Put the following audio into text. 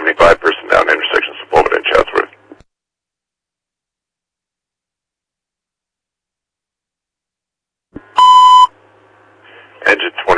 75, person down, intersection Sepulveda and Chatsworth. Engine 20.